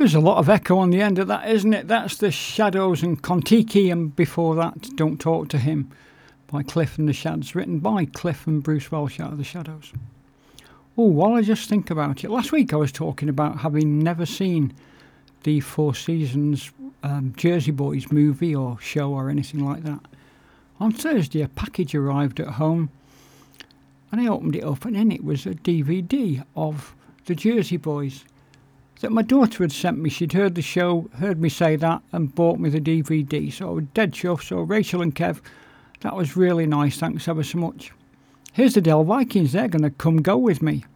There's a lot of echo on the end of that, isn't it? That's the Shadows and Kon-Tiki, and before that, Don't Talk to Him by Cliff and the Shads, written by Cliff and Bruce Welch out of the Shadows. Oh, while I just think about it, last week I was talking about having never seen the Four Seasons Jersey Boys movie or show or anything like that. On Thursday, a package arrived at home, and I opened it up, and in it was a DVD of the Jersey Boys that my daughter had sent me. She'd heard the show, heard me say that, and bought me the DVD. So I was dead chuffed. So Rachel and Kev, that was really nice. Thanks ever so much. Here's the Dell Vikings. They're going to come go with me.